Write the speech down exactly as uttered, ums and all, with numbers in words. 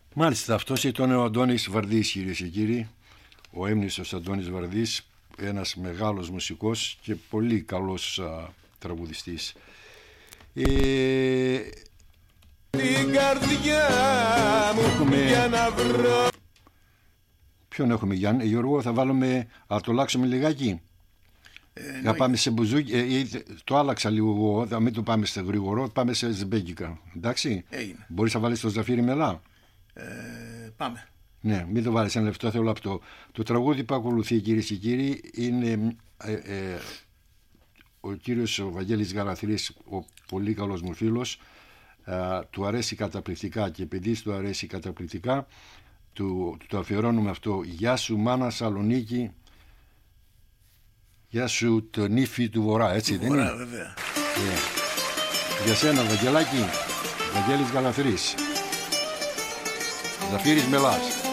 Μάλιστα, αυτός ήταν ο Αντώνης Βαρδής, κυρίες και κύριοι. Ο έμνηστος Αντώνης Βαρδής, ένας μεγάλος μουσικός και πολύ καλός α, τραγουδιστής. Ε... Την καρδιά μου έχουμε... για να βρω. Ποιον έχουμε, Γιάννη? Γιώργο, θα βάλουμε, θα το αλλάξουμε λιγάκι. Ε, να πάμε σε μπουζούκι. Ε, το άλλαξα λίγο εγώ, θα μην το πάμε σε γρήγορο, πάμε σε ζεμπέκικα. Εντάξει. Έγινε. Μπορείς να βάλεις το Ζαφύρι Μελά. Ε, πάμε. Ναι, μην το βάλεις ένα λεπτό, θέλω λεπτό. Το τραγούδι που ακολουθεί, κυρίες και κύριοι, είναι ε, ε, ο κύριος ο Βαγγέλης Γαλαθρής, ο πολύ καλός μου φίλος. Ε, του αρέσει καταπληκτικά και επειδή του αρέσει καταπληκτικά, του, του το αφιερώνουμε αυτό. Γεια σου μάνα Σαλονίκη, γεια σου το νύφι του Βορρά, έτσι του δεν Βορρά, είναι? Βέβαια. Yeah. Για σένα Βαγγελάκη, Βαγγέλης Γαλαθρής, Ζαφύρης Μελάς.